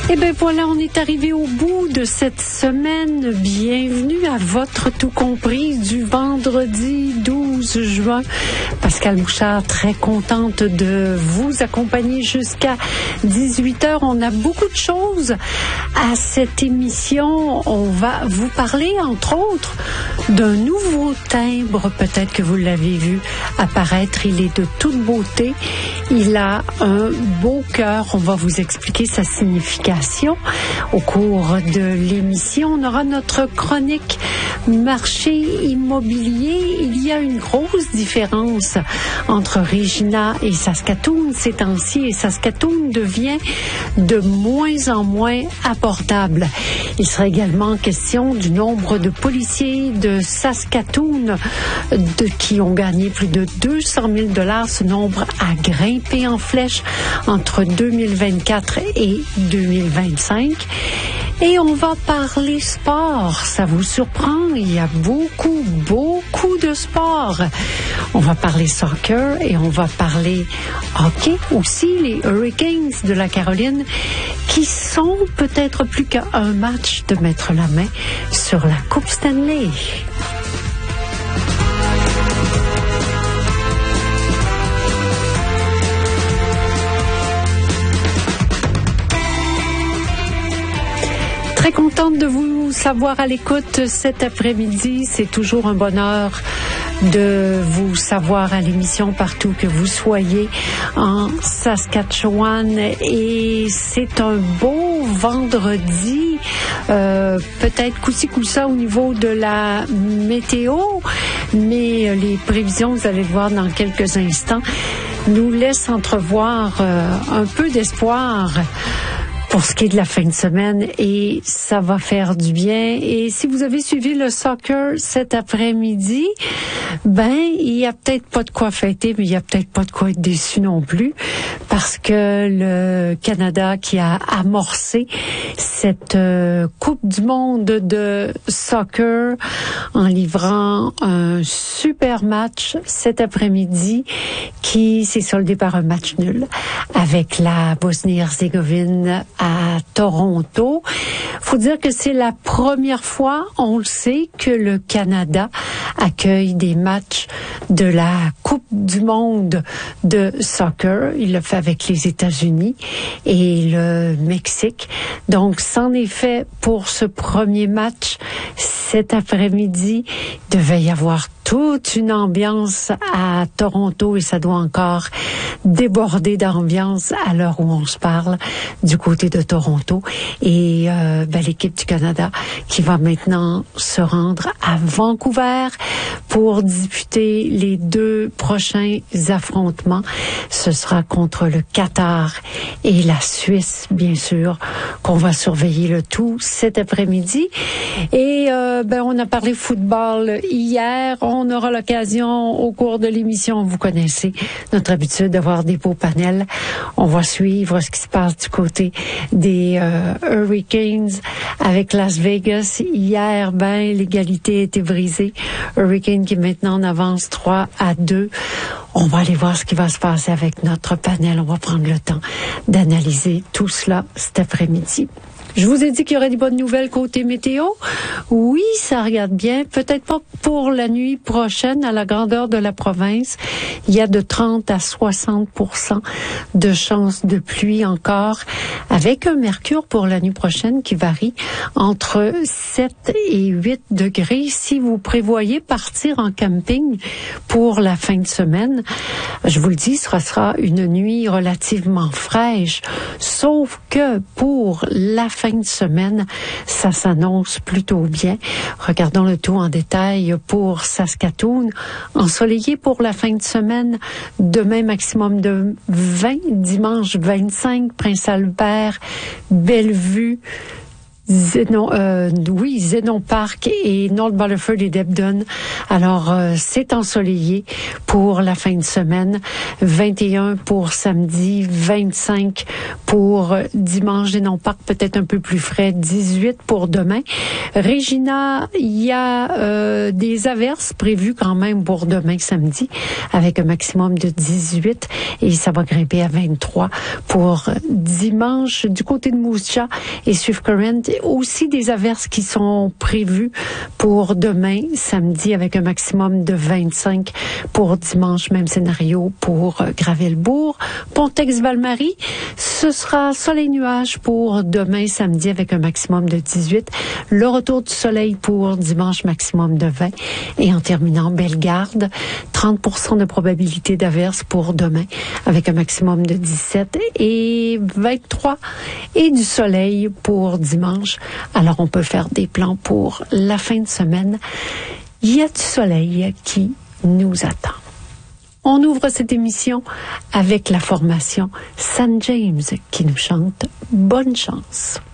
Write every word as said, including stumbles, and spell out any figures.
Eh bien voilà, on est arrivé au bout de cette semaine. Bienvenue à votre tout compris du vendredi douze juin. Pascal Bouchard, très contente de vous accompagner jusqu'à dix-huit heures. On a beaucoup de choses à cette émission. On va vous parler, entre autres, d'un nouveau timbre. Peut-être que vous l'avez vu apparaître. Il est de toute beauté. Il a un beau cœur. On va vous expliquer sa signification. Au cours de l'émission, on aura notre chronique marché immobilier. Il y a une grosse différence entre Regina et Saskatoon ces temps-ci, et Saskatoon devient de moins en moins abordable. Il sera également question du nombre de policiers de Saskatoon de, qui ont gagné plus de deux cent mille dollars. Ce nombre a grimpé en flèche entre deux mille vingt-quatre et deux mille vingt-cinq. Et on va parler sport. Ça vous surprend? Il y a beaucoup, beaucoup de sport. On va parler soccer et on va parler hockey aussi. Les Hurricanes de la Caroline qui sont peut-être plus qu'à un match de mettre la main sur la Coupe Stanley. Très contente de vous savoir à l'écoute cet après-midi. C'est toujours un bonheur de vous savoir à l'émission partout que vous soyez en Saskatchewan. Et c'est un beau vendredi, euh, peut-être coup-ci coup-ça au niveau de la météo, mais les prévisions, vous allez le voir dans quelques instants, nous laissent entrevoir euh, un peu d'espoir pour ce qui est de la fin de semaine, et ça va faire du bien. Et si vous avez suivi le soccer cet après-midi, ben, il y a peut-être pas de quoi fêter, mais il y a peut-être pas de quoi être déçu non plus, parce que le Canada qui a amorcé cette euh, Coupe du monde de soccer en livrant un super match cet après-midi qui s'est soldé par un match nul avec la Bosnie-Herzégovine à Toronto. Faut dire que c'est la première fois, on le sait, que le Canada accueille des matchs de la Coupe du monde de soccer. Il le fait avec les États-Unis et le Mexique. Donc, c'en est fait pour ce premier match cet après-midi. Il devait y avoir toute une ambiance à Toronto et ça doit encore déborder d'ambiance à l'heure où on se parle du côté de Toronto. Et euh, ben, l'équipe du Canada qui va maintenant se rendre à Vancouver pour disputer les deux prochains affrontements. Ce sera contre le Qatar et la Suisse, bien sûr, qu'on va surveiller le tout cet après-midi. Et euh, ben, on a parlé football hier. On aura l'occasion au cours de l'émission, vous connaissez notre habitude d'avoir des beaux panels. On va suivre ce qui se passe du côté des euh, Hurricanes avec Las Vegas. Hier, ben, l'égalité a été brisée. Hurricane qui est maintenant en avance trois à deux. On va aller voir ce qui va se passer avec notre panel. On va prendre le temps d'analyser tout cela cet après-midi. Je vous ai dit qu'il y aurait des bonnes nouvelles côté météo. Oui, ça regarde bien. Peut-être pas pour la nuit prochaine à la grandeur de la province. Il y a de trente à soixante pour cent de chances de pluie encore, avec un mercure pour la nuit prochaine qui varie entre sept et huit degrés. Si vous prévoyez partir en camping pour la fin de semaine, je vous le dis, ce sera une nuit relativement fraîche. Sauf que pour la fin de semaine, ça s'annonce plutôt bien. Regardons le tout en détail pour Saskatoon. Ensoleillé pour la fin de semaine, demain maximum de vingt, dimanche vingt-cinq, Prince-Albert, Bellevue, Zénon, euh, oui, Zénon Park et North Battleford et Debden. Alors, euh, c'est ensoleillé pour la fin de semaine. vingt et un pour samedi, vingt-cinq pour dimanche. Zénon Park, peut-être un peu plus frais, dix-huit pour demain. Regina, il y a euh, des averses prévues quand même pour demain, samedi, avec un maximum de dix-huit et ça va grimper à vingt-trois pour dimanche. Du côté de Moose Jaw et Swift Current, aussi des averses qui sont prévues pour demain, samedi, avec un maximum de vingt-cinq pour dimanche. Même scénario pour Gravelbourg. Pontex-Val-Marie, ce sera soleil-nuage pour demain, samedi, avec un maximum de dix-huit. Le retour du soleil pour dimanche, maximum de vingt. Et en terminant, Bellegarde, trente pour cent de probabilité d'averse pour demain, avec un maximum de dix-sept et vingt-trois. Et du soleil pour dimanche. Alors, on peut faire des plans pour la fin de semaine. Il y a du soleil qui nous attend. On ouvre cette émission avec la formation Saint James qui nous chante Bonne chance.